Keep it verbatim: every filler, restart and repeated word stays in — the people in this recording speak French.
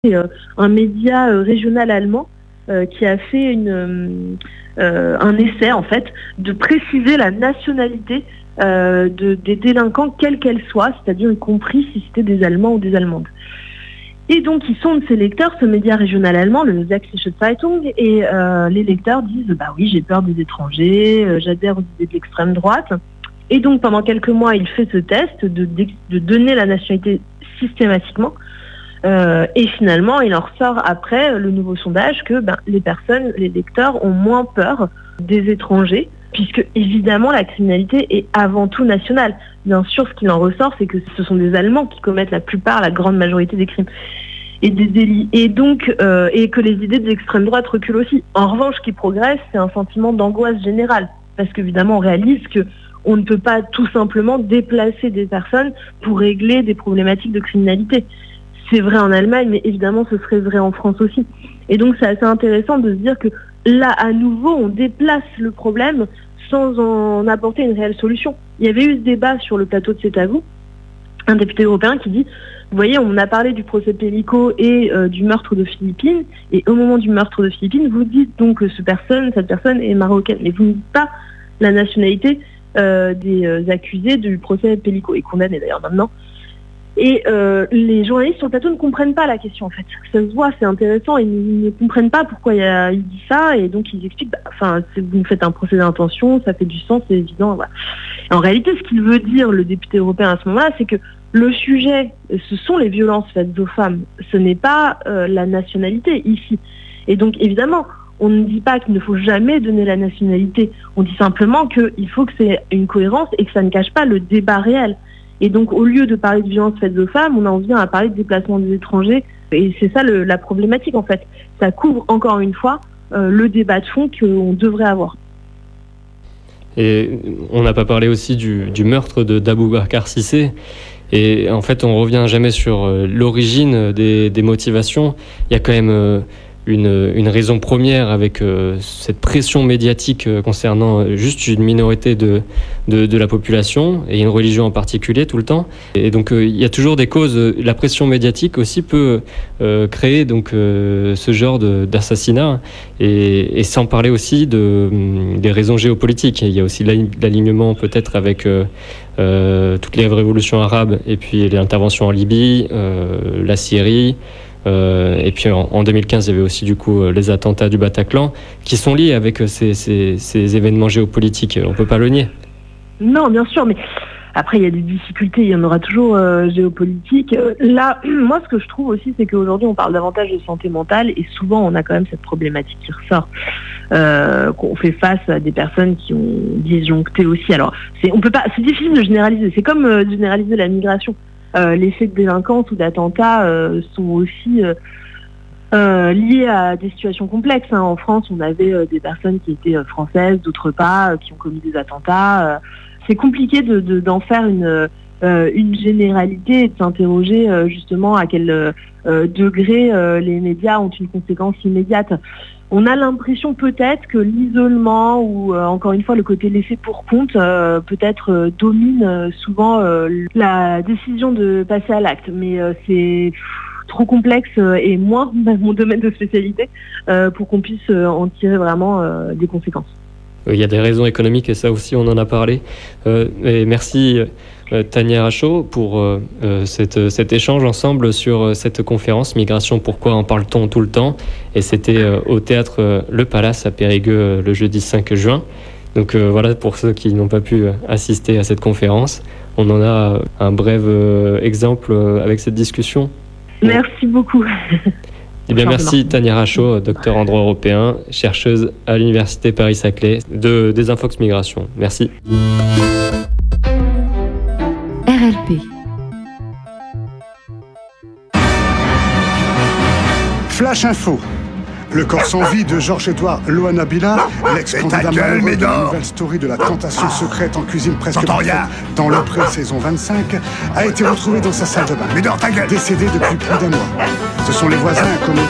C'est euh, un média euh, régional allemand euh, qui a fait une, euh, un essai en fait de préciser la nationalité euh, de, des délinquants quelle qu'elle soit, c'est-à-dire y compris si c'était des Allemands ou des Allemandes. Et donc ils sondent ces lecteurs, ce média régional allemand, le Sächsische Zeitung, et euh, les lecteurs disent bah oui, j'ai peur des étrangers, euh, j'adhère aux idées de l'extrême droite. Et donc pendant quelques mois, il fait ce test de, de, de donner la nationalité systématiquement. Euh, et finalement, il en ressort après le nouveau sondage que ben, les personnes, les lecteurs ont moins peur des étrangers, puisque évidemment la criminalité est avant tout nationale. Bien sûr, ce qu'il en ressort, c'est que ce sont des Allemands qui commettent la plupart, la grande majorité des crimes et des délits, et donc euh, et que les idées de l'extrême droite reculent aussi. En revanche, ce qui progresse, c'est un sentiment d'angoisse générale, parce qu'évidemment, on réalise que on ne peut pas tout simplement déplacer des personnes pour régler des problématiques de criminalité. C'est vrai en Allemagne, mais évidemment ce serait vrai en France aussi. Et donc c'est assez intéressant de se dire que là, à nouveau, on déplace le problème sans en apporter une réelle solution. Il y avait eu ce débat sur le plateau de C'est à vous, un député européen qui dit, vous voyez, on a parlé du procès Pellico et euh, du meurtre de Philippines, et au moment du meurtre de Philippines, vous dites donc que ce personne, cette personne est marocaine, mais vous ne dites pas la nationalité euh, des euh, accusés du procès Pellico, et condamnés d'ailleurs maintenant. Et euh, les journalistes sur le plateau ne comprennent pas la question en fait. Ça se voit, c'est intéressant, ils ne comprennent pas pourquoi il, a, il dit ça, et donc ils expliquent, bah, enfin, vous me faites un procès d'intention, ça fait du sens, c'est évident. Voilà. En réalité, ce qu'il veut dire, le député européen à ce moment-là, c'est que le sujet, ce sont les violences faites aux femmes, ce n'est pas euh, la nationalité ici. Et donc évidemment, on ne dit pas qu'il ne faut jamais donner la nationalité, on dit simplement qu'il faut que c'est une cohérence et que ça ne cache pas le débat réel. Et donc, au lieu de parler de violences faites aux femmes, on en vient à parler de déplacement des étrangers. Et c'est ça le, la problématique, en fait. Ça couvre, encore une fois, euh, le débat de fond qu'on devrait avoir. Et on n'a pas parlé aussi du, du meurtre de d'Aboubacar Cissé. Et en fait, on revient jamais sur l'origine des, des motivations. Il y a quand même euh, une, une raison première avec euh, cette pression médiatique euh, concernant juste une minorité de, de, de la population et une religion en particulier tout le temps. Et donc euh, il y a toujours des causes. La pression médiatique aussi peut euh, créer donc euh, ce genre de, d'assassinat, et, et sans parler aussi de, des raisons géopolitiques. Il y a aussi l'alignement peut-être avec euh, euh, toutes les révolutions arabes et puis l'intervention en Libye, euh, la Syrie. Euh, et puis en, en deux mille quinze, il y avait aussi du coup les attentats du Bataclan qui sont liés avec ces, ces, ces événements géopolitiques. On ne peut pas le nier. Non, bien sûr, mais après il y a des difficultés, il y en aura toujours euh, géopolitiques. Euh, là, moi ce que je trouve aussi, c'est qu'aujourd'hui on parle davantage de santé mentale, et souvent on a quand même cette problématique qui ressort. Euh, qu'on fait face à des personnes qui ont disjoncté aussi. Alors, c'est, on peut pas, c'est difficile de généraliser. C'est comme euh, de généraliser la migration. Euh, les faits de délinquance ou d'attentats euh, sont aussi euh, euh, liés à des situations complexes. Hein. En France, on avait euh, des personnes qui étaient euh, françaises, d'autres pas, euh, qui ont commis des attentats. Euh, c'est compliqué de, de, d'en faire une, euh, une généralité et de s'interroger euh, justement à quel euh, degré euh, les médias ont une conséquence immédiate. On a l'impression peut-être que l'isolement ou euh, encore une fois le côté laissé pour compte euh, peut-être euh, domine euh, souvent euh, la décision de passer à l'acte. Mais euh, c'est pff, trop complexe euh, et moins mon domaine de spécialité euh, pour qu'on puisse euh, en tirer vraiment euh, des conséquences. Il y a des raisons économiques, et ça aussi on en a parlé. Euh, et merci euh, Tania Rachaud pour euh, cette, cet échange ensemble sur cette conférence Migration, pourquoi en parle-t-on tout le temps? Et c'était euh, au théâtre euh, Le Palace à Périgueux euh, le jeudi cinq juin. Donc euh, voilà, pour ceux qui n'ont pas pu assister à cette conférence, on en a un bref euh, exemple euh, avec cette discussion. Merci beaucoup. Eh bien, merci Tania Rachaud, docteur en droit européen, chercheuse à l'Université Paris-Saclay de Desinfox Migration. Merci. R L P. Flash Info. Le corps sans vie de Georges-Édouard Louanabila, l'ex-candidat malheureux de la nouvelle story de la tentation secrète en cuisine presque parfaite dans le pré-saison vingt-cinq, a été retrouvé dans sa salle de bain, décédé depuis plus d'un mois. Ce sont les voisins, comme